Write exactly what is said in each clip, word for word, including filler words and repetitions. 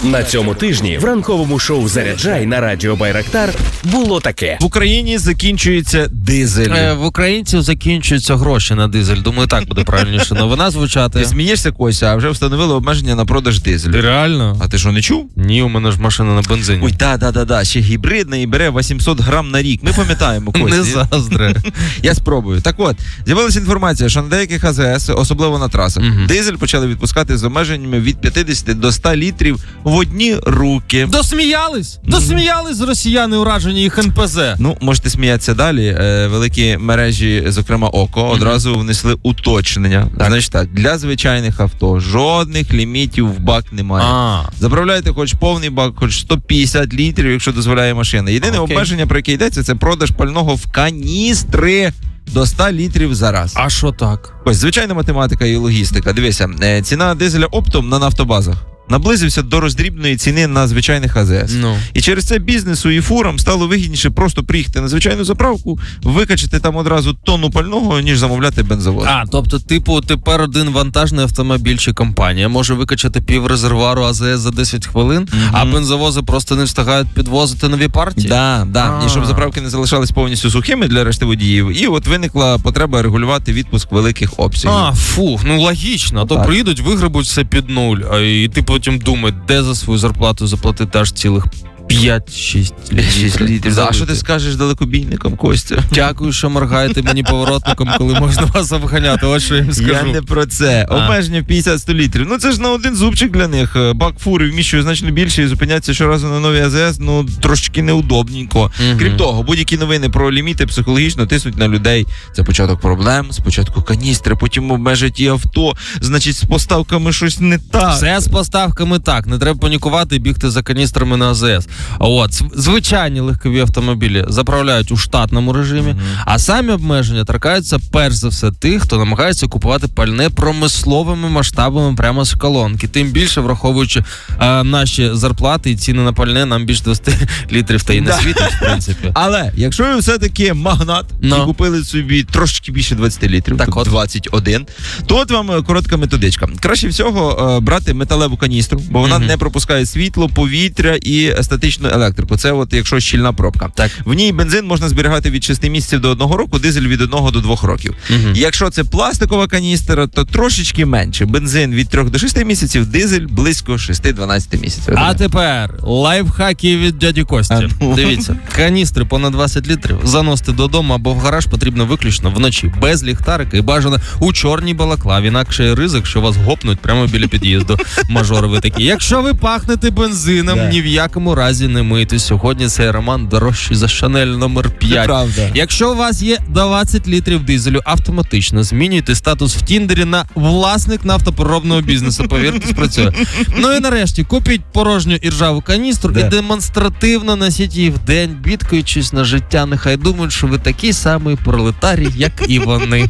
На цьому тижні в ранковому шоу «Заряджай» на радіо Байрактар було таке. В Україні закінчується дизель. Е, в українців закінчуються гроші на дизель. Думаю, так буде правильніше новина звучати. Ти смієшся, Кося, а вже встановили обмеження на продаж дизелю. Ти реально? А ти що, не чув? Ні, у мене ж машина на бензині. Ой, да-да-да, ще гібридна і бере вісімсот грам на рік. Ми пам'ятаємо, Кося. Не заздре. Я спробую. Так от, з'явилася інформація, що на деяких А З С, особливо на трасах, Мгм. дизель почали відпускати з обмеженнями від п'ятдесят до ста літрів в одні руки. Досміялись? Досміялись росіяни уражені їх ен пе зет. Ну, можете сміятися далі. Е, великі мережі, зокрема ОКО, одразу внесли уточнення. Так. Значить так, для звичайних авто жодних лімітів в бак немає. А, Заправляйте хоч повний бак, хоч сто п'ятдесят літрів, якщо дозволяє машина. Єдине Окей. обмеження, про яке йдеться, це продаж пального в каністри до ста літрів за раз. а що так? Ось, звичайна математика і логістика. Дивися, е, ціна дизеля оптом на нафтобазах наблизився до роздрібної ціни на звичайних А З С. Ну. І через це бізнесу і фурам стало вигідніше просто приїхати на звичайну заправку, викачати там одразу тонну пального, ніж замовляти бензовоз. А, тобто, типу, тепер один вантажний автомобіль чи компанія може викачати пів резервуару А З С за десять хвилин, Мгм. а бензовози просто не встигають підвозити нові партії? Да, да. А. І щоб заправки не залишались повністю сухими для решти водіїв. І от виникла потреба регулювати відпуск великих обсягів. А, фу, ну логічно. А то Так. приїдуть, вигребуть все під нуль, а і ти потім думаєш, де за свою зарплату заплатити аж цілих п'ять-шість шість літрів. А що ти Залити. скажеш далекобійникам, Костя? Дякую, що моргаєте мені поворотником, коли можна вас обганяти. Ось що я їм скажу. Я не про це. А. Обмеження в п'ятдесят сто літрів. Ну це ж на один зубчик для них. Бак фури вміщує значно більше і зупиняться щоразу на нові А З С, ну трошки неудобненько. Мгм. Крім того, будь-які новини про ліміти психологічно тиснуть на людей. Це початок проблем, спочатку каністри, потім обмежать і авто. Значить, з поставками щось не так. Все з поставками так, не треба панікувати і бігти за каністрами на А З С. А от зв- звичайні легкові автомобілі заправляють у штатному режимі, а самі обмеження торкаються перш за все тих, хто намагається купувати пальне промисловими масштабами прямо з колонки. Тим більше, враховуючи е, наші зарплати і ціни на пальне, нам більш двадцять літрів та й не Да. світить, в принципі. Але якщо ви все-таки магнат Ну. і купили собі трошки більше двадцять літрів, Так тобто от. двадцять один, то от вам е, коротка методичка. Краще всього е, брати металеву каністру, бо вона Мгм. не пропускає світло, повітря і статичну електрику. Це от якщо щільна пробка. Так. В ній бензин можна зберігати від шести місяців до одного року, дизель від одного до двох років. Мгм. Якщо це пластикова каністра, то трошечки менше. Бензин від трьох до шести місяців, дизель близько шести-дванадцяти місяців. А тепер лайфхаки від дяді Кості. А ну. Дивіться, каністри понад двадцять літрів заносити додому або в гараж потрібно виключно вночі, без ліхтарика і бажано у чорній балаклаві, інакше є ризик, що вас гопнуть прямо біля під'їзду. Мажори ви такі. Якщо ви пахнете бензином, Да. ні в якому разі не мийте. Сьогодні цей роман дорожчий за Шанель номер Це п'ять. правда. Якщо у вас є двадцять літрів дизелю, автоматично змінюйте статус в Тіндері на власник нафтопереробного бізнесу. Повірте, спрацює. Ну і нарешті купіть порожню і ржаву каністру Да. і демонстративно носіть її в день, бідкаючись на життя. Нехай думають, що ви такий самий пролетарій, як і вони.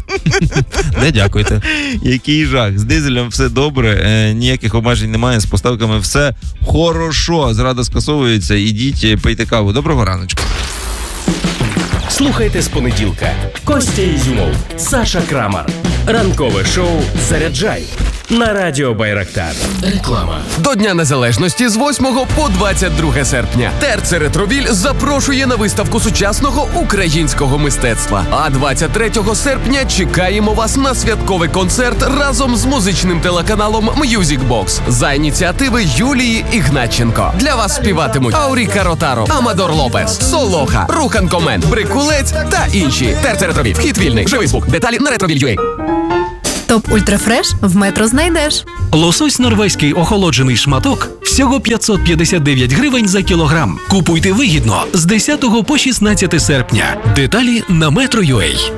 Не дякуйте. Який жах. З дизелем все добре, е, ніяких обмежень немає, з поставками все хорошо. Зрада скасовується, ідіть, е, пийте каву. Доброго раночку. Слухайте з понеділка. Костя Ізюмов, Саша Крамар. Ранкове шоу «Заряджай» на радіо Байрактар. Реклама. До Дня Незалежності з восьмого по двадцять друге серпня Терце Ретровіль запрошує на виставку сучасного українського мистецтва. А двадцять третього серпня чекаємо вас на святковий концерт разом з музичним телеканалом Music Box за ініціативи Юлії Ігнатченко. Для вас співатимуть Ауріка Ротаро, Амадор Лопес, Солоха, Рухан Комен, Брикулець та інші. Терце Ретровіль. Вхід вільний. Живий звук. Деталі на ретровіль.ua. Топ Ультрафреш в Метро знайдеш. Лосось норвезький охолоджений шматок всього п'ятсот п'ятдесят дев'ять гривень за кілограм. Купуйте вигідно з десятого по шістнадцяте серпня. Деталі на Metro.ua.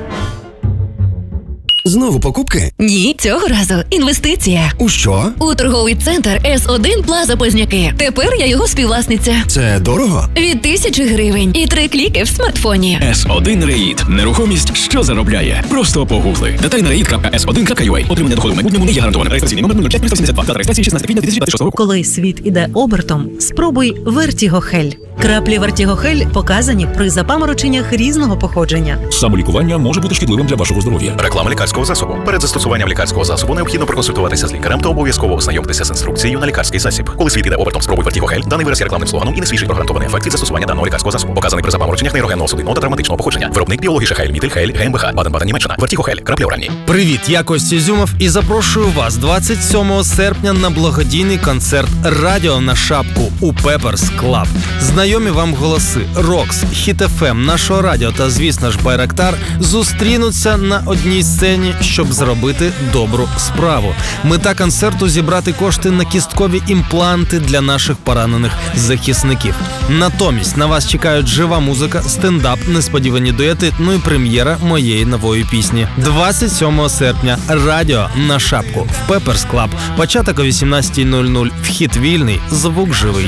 Знову покупки? Ні, цього разу інвестиція. У що? У торговий центр С один Плаза Позняки. Тепер я його співвласниця. Це дорого? Від тисячі гривень і три кліки в смартфоні. С один Реїд. Нерухомість, що заробляє. Просто погугли. Деталі на реїд крапка ес один крапка ю а. Отримання доходу в майбутньому не є гарантоване. Реєстраційний номер нуль п'ять триста сімдесят два. Дата реєстрації шістнадцяте квітня дві тисячі двадцять шостого року. Коли світ іде обертом, спробуй Вертіго Хель. Краплі Вертігохель показані при запамороченнях різного походження. Самолікування може бути шкідливим для вашого здоров'я. Реклама лікарського засобу. Перед застосуванням лікарського засобу необхідно проконсультуватися з лікарем та обов'язково ознайомитися з інструкцією на лікарський засіб. Коли світ іде обертом, спробуй Вертігохель. Даний вираз є рекламним слоганом і не свідчить про гарантований ефект від застосування даного лікарського засобу. Показаний при запамороченнях нейрогенного судинного та травматичного походження. Виробник біологіша Хейль, Мітель Хейль, ГmbH, Баден-Баден, Німеччина. Вертігохель. Краплі оранні. Привіт, я Костя Ізюмов і запрошую вас двадцять сьомого серпня на благодійний концерт «Радіо на шапку» у Пеперс Клаб. Знайомі вам голоси Рокс, Хіт еф ем, Нашого радіо та, звісно ж, Байрактар зустрінуться на одній сцені, щоб зробити добру справу. Мета концерту – зібрати кошти на кісткові імпланти для наших поранених захисників. Натомість на вас чекають жива музика, стендап, несподівані дуети, ну і прем'єра моєї нової пісні. двадцять сьомого серпня «Радіо на шапку» в Пеперс Клаб. Початок о вісімнадцята нуль нуль. Вхід вільний, звук живий.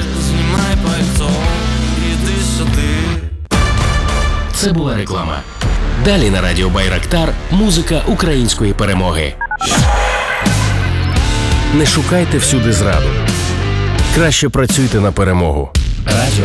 Це була реклама. Далі на радіо Байрактар музика української перемоги. Не шукайте всюди зраду. Краще працюйте на перемогу. Радіо